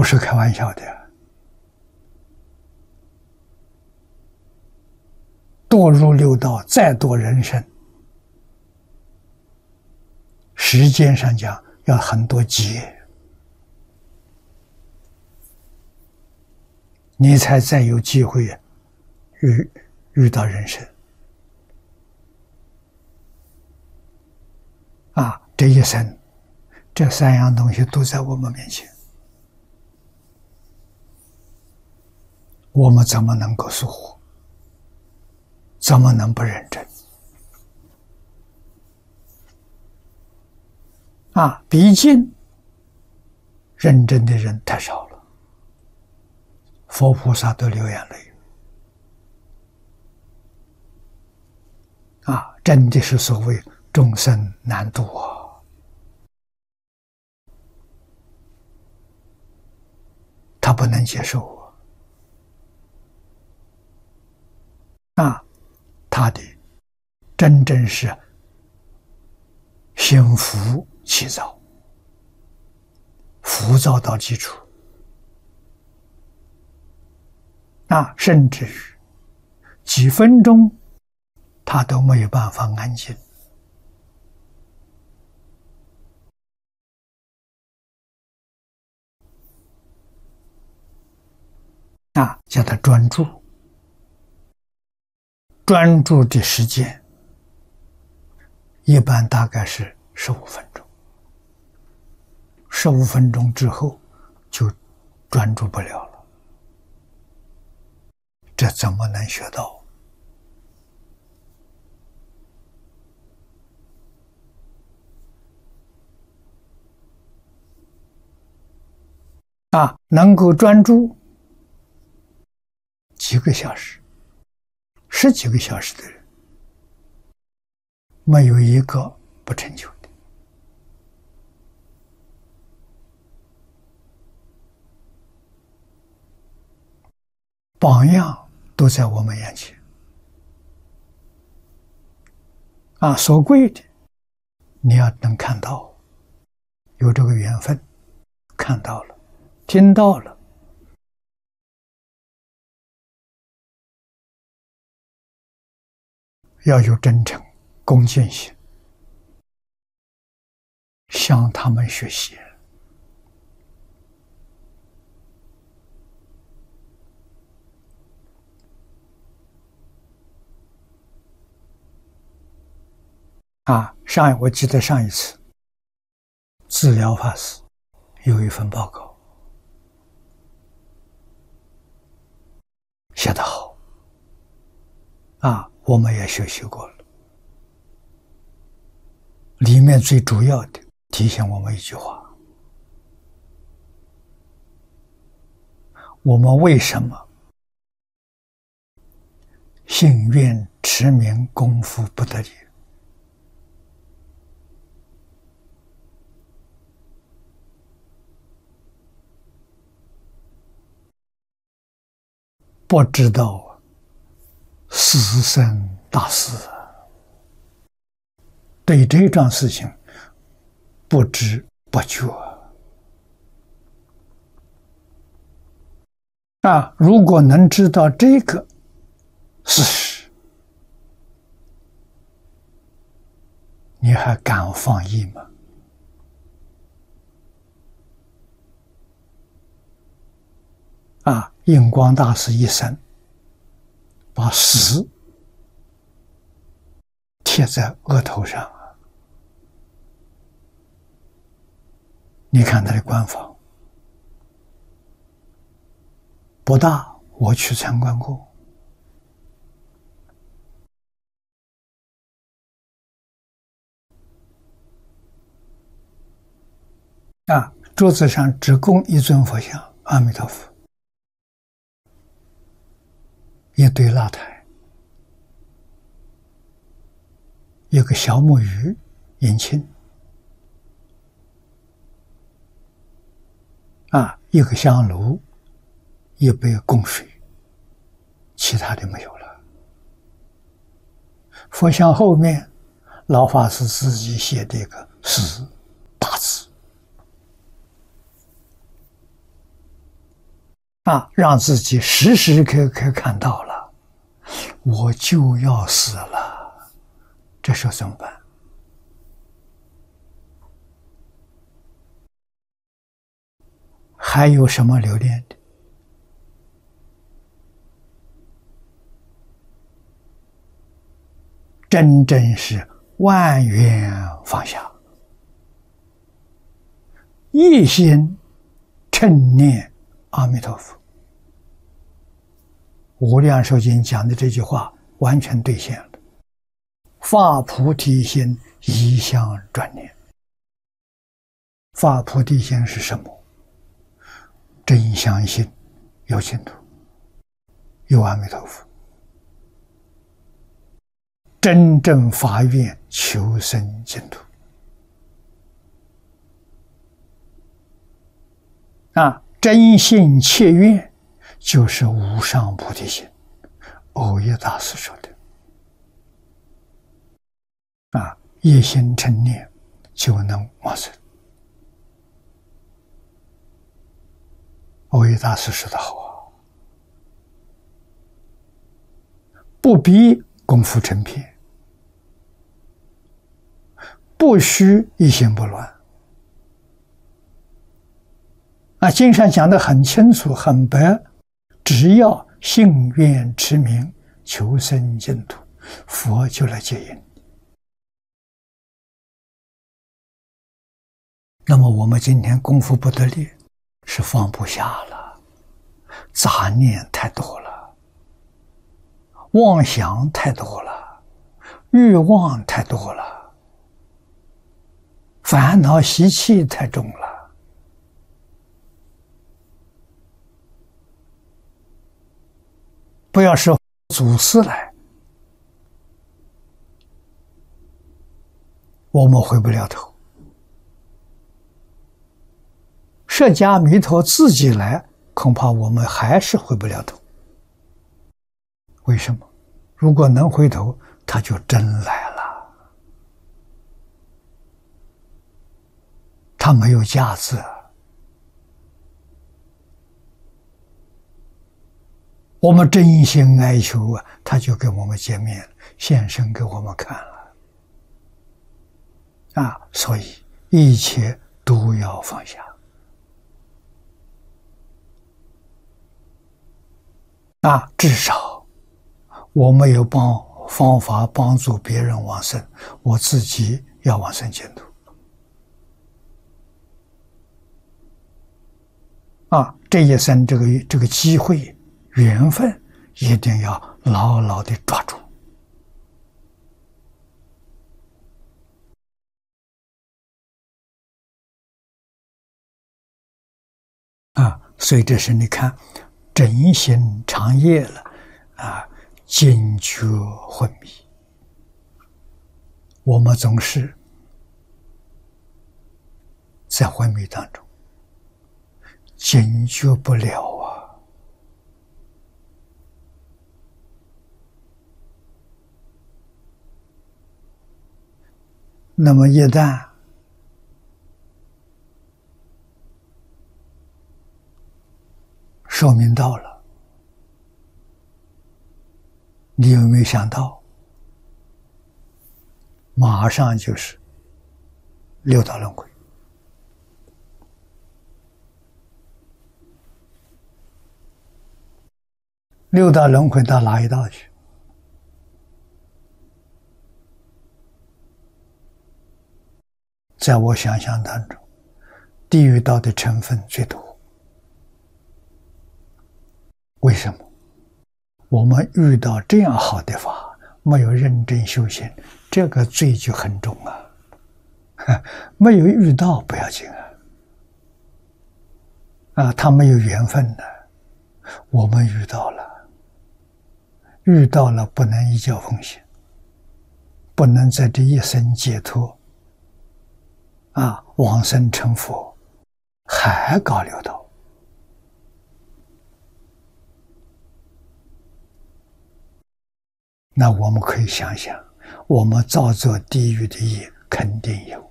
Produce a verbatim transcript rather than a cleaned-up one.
是开玩笑的。堕入六道，再堕人生，时间上讲要很多劫，你才再有机会遇遇到人生。啊，这一生，这三样东西都在我们面前，我们怎么能够疏忽？怎么能不认真？啊，毕竟认真的人太少了，佛菩萨都流眼泪。啊，真的是所谓众生难度啊！他不能接受啊！啊，他的真正是心浮气躁，浮躁到基础，啊，甚至于几分钟他都没有办法安静。啊，叫他专注，专注的时间一般大概是十五分钟，十五分钟之后就专注不了了，这怎么能学到？啊，能够专注几个小时、十几个小时的人，没有一个不成就的。榜样都在我们眼前。啊，所贵的，你要能看到，有这个缘分，看到了，听到了，要有真诚、恭敬心，向他们学习。啊，上我记得上一次治疗法师有一份报告，写得好，啊，我们也学习过了。里面最主要的提醒我们一句话：我们为什么信愿持名功夫不得力？不知道死生大事，对这桩事情不知不觉啊！如果能知道这个事实，你还敢放逸吗？啊！印光大师一生把死贴在额头上，你看他的官房不大，我去参观过。啊，桌子上只供一尊佛像，阿弥陀佛，一堆蜡台，一个小木鱼引磬，啊，一个香炉，一杯供水，其他的没有了。佛像后面，老法师自己写的一个“死”大字， 啊，让自己时时刻刻看到了，我就要死了，这时候怎么办？还有什么留恋的？真正是万缘放下，一心称念阿弥陀佛。无量寿经讲的这句话完全兑现了，发菩提心，一向专念。发菩提心是什么？真相信有净土，有阿弥陀佛，真正发愿求生净土啊！真信切愿就是无上菩提心，耦叶大师说的啊，一心称念就能往生。耦叶大师说的好啊，不必功夫成片，不须一心不乱啊！经上讲得很清楚很白，只要信愿持名求生净土，佛就来接引。那么我们今天功夫不得力，是放不下了，杂念太多了，妄想太多了，欲望太多了，烦恼习气太重了。不要说祖师来，我们回不了头。释迦弥陀自己来，恐怕我们还是回不了头。为什么？如果能回头，他就真来了。他没有架子，我们真心哀求啊，他就跟我们见面，现身给我们看了啊！所以一切都要放下。啊，至少我没有帮方法帮助别人往生，我自己要往生净土。啊，这一生这个这个机会缘分，一定要牢牢的抓住。啊，所以这是你看。真心长夜了啊，惊觉昏迷，我们总是在昏迷当中惊觉不了啊。那么一旦寿命到了，你有没有想到，马上就是六道轮回？六道轮回到哪一道去？在我想象当中，地狱道的成分最多。为什么？我们遇到这样好的法，没有认真修行，这个罪就很重啊！没有遇到不要紧啊，啊，他没有缘分的，我们遇到了，遇到了不能一觉奉行，不能在这一生解脱，啊，往生成佛，还搞六道。那我们可以想想，我们造作地狱的业肯定有。